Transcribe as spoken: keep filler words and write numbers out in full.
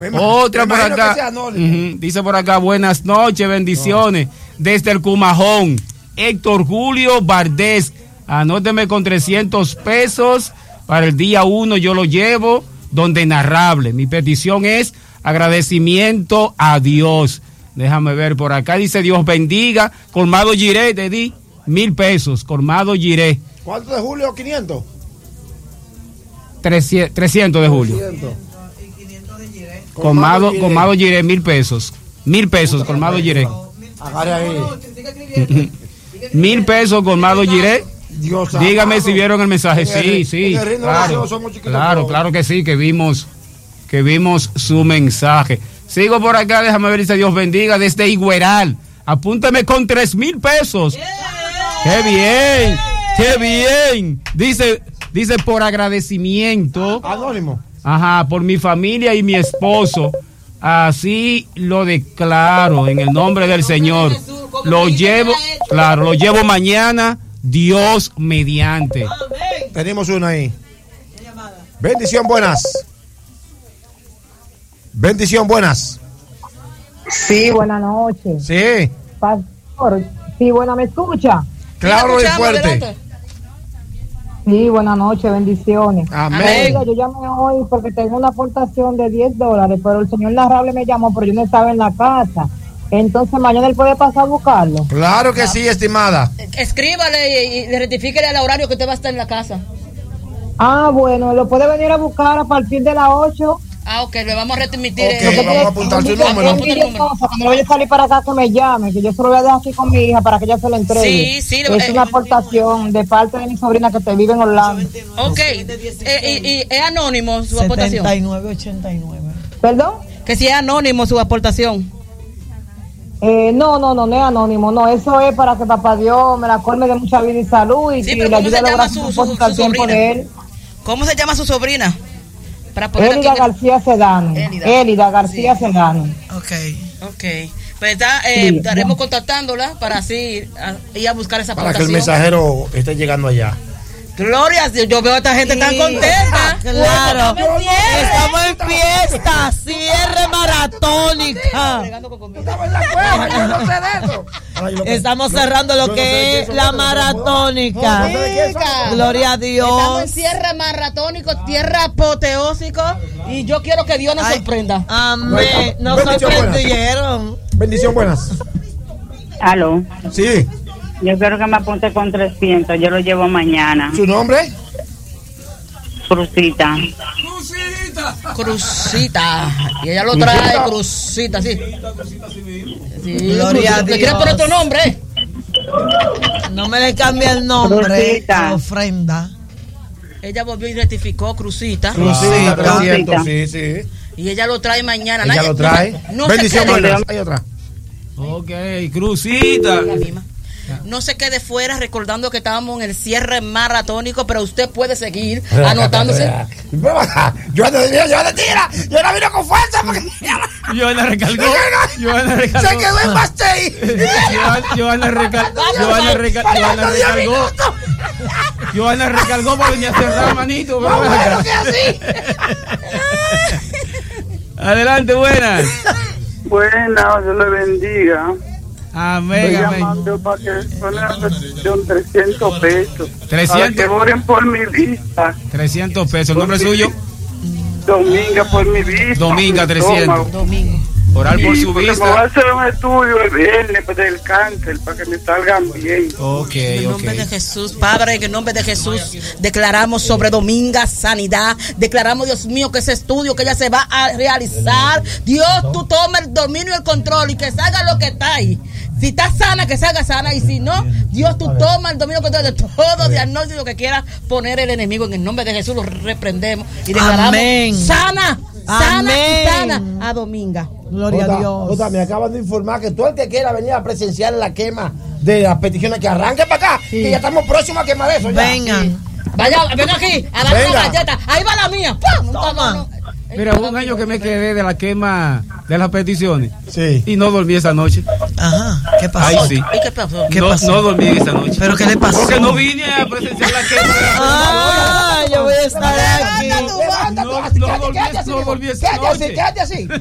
Otra por acá. Uh-huh. Dice por acá, buenas noches, bendiciones. No. Desde el Cumajón, Héctor Julio Valdés. Anóteme con trescientos pesos. Para el día uno yo lo llevo donde narrable. Mi petición es agradecimiento a Dios. Déjame ver por acá. Dice Dios bendiga. Colmado Giré, te di mil pesos. Colmado Giré. ¿Cuánto de julio? ¿quinientos? trescientos de julio. trescientos. Colmado, Colmado Giré, mil pesos. Mil pesos, Colmado Giré. Agarre ahí. Mil pesos, Colmado Giré. Dios Dígame amado. Si vieron el mensaje. Sí, sí. Claro, claro, claro que sí, que vimos, que vimos su mensaje. Sigo por acá, déjame ver, dice Dios bendiga, desde Higueral. Apúntame con tres mil pesos. ¡Qué bien! ¡Qué bien! Dice, dice por agradecimiento. Anónimo. Ajá, por mi familia y mi esposo. Así lo declaro en el nombre del Señor. Lo llevo, claro, lo llevo mañana, Dios mediante. Tenemos una ahí. Bendición, buenas. Bendición, buenas. Sí, buenas noches. Sí. Pastor, sí, buena, ¿me escucha? Claro y fuerte. Sí, buenas noches, bendiciones. Amén. Yo llamé hoy porque tengo una aportación de diez dólares, pero el señor Narrable me llamó, pero yo no estaba en la casa. Entonces, mañana él puede pasar a buscarlo. Claro que sí, estimada. Escríbale y, y rectifíquele el horario que usted va a estar en la casa. Ah, bueno, lo puede venir a buscar a partir de las ocho. Ah, ok, le vamos a retransmitir. Ok, el... vamos a apuntar su número. Cuando vaya a salir para acá que me llame, que yo se lo voy a dejar aquí con mi hija para que ella se lo entregue. Sí, sí. Es eh, una aportación de parte de mi sobrina que te vive en Orlando. Ok, eh, y, y es anónimo su aportación. setenta y nueve ochenta y nueve. ¿Perdón? Que si es anónimo su aportación. Eh, no, no, no, no es anónimo, no, eso es para que papá Dios me la colme de mucha vida y salud y sí, que le ayude a lograr su, su, su, su tiempo de él. ¿Cómo se llama su sobrina? Para poder Élida García Sedano. Élida, Élida García sí. Sedano. Ok, ok. Pues está, eh, sí, estaremos ya. contactándola para así a, ir a buscar esa para que el mensajero esté llegando allá. Gloria a Dios, yo veo a esta gente sí. tan contenta. Claro, estamos en fiesta, cierre maratónica. Estamos cerrando lo que es la maratónica. Gloria a Dios. Estamos en cierre maratónico, tierra apoteósico y yo quiero que Dios nos Ay, sorprenda. Amén. Nos sorprendieron. Bendición, buenas. Aló. Sí. Yo quiero que me apunte con trescientos, yo lo llevo mañana. ¿Su nombre? Crucita. Crucita. Crucita. Y ella lo trae, Crucita, sí. sí Gloria a Dios. ¿Le quieres poner otro nombre? No me le cambia el nombre. La ofrenda. Ella volvió y rectificó Crucita. Crucita, trescientos, sí, sí. Y ella lo trae mañana. Ella Nadie, lo trae. No, no bendición, buenas. Hay otra. Ok, Crucita. No se quede fuera recordando que estábamos en el cierre maratónico, pero usted puede seguir anotándose. Yo ando de yo ando tira, yo la vino con fuerza porque yo la recargó. Yo la recargó. Se quedó en Bastey. Yo la recargó. Yo la recargó. Yo la recargó. Yo la recargó para venir a cerrar, manito. Bueno, que así. Adelante, buenas. Buenas, Dios le bendiga. Amén, Estoy amén. llamando para que pongan la petición trescientos pesos. trescientos. Para que oren por mi vista. trescientos pesos. ¿El nombre suyo? Dominga por mi vista. Dominga, trescientos. Domingo. Orar por su vista. Me voy a hacer un estudio el viernes del cáncer para que me salgan bien. Ok, en el nombre okay. de Jesús, Padre, en el nombre de Jesús, declaramos sobre Dominga sanidad. Declaramos, Dios mío, que ese estudio que ella se va a realizar, Dios, tú toma el dominio y el control y que salga lo que está ahí. Si está sana, que salga sana. Y si no, Dios, tú toma el dominio de todo diagnóstico que quiera poner el enemigo. En el nombre de Jesús lo reprendemos y declaramos Amén. sana, sana Amén. y sana a Dominga. Gloria Jota, a Dios. Jota, me acaban de informar que todo el que quiera venir a presenciar la quema de las peticiones, que arranque para acá, sí. que ya estamos próximos a quemar eso. Ya. Vengan. Sí. Vaya, venga aquí, a dar una galleta. Ahí va la mía. ¡Pum! Toma. No, no. Mira, un año que me quedé de la quema de las peticiones. Sí. Y no dormí esa noche. Ajá, ¿qué pasó? Ay, sí. ¿Y qué pasó? ¿Qué no, pasó? no dormí esa noche. ¿Pero qué le pasó? Porque no vine a presenciar la quema. Ah, yo voy a estar aquí. No, no volví, no volví esa noche. Quédate así, quédate así.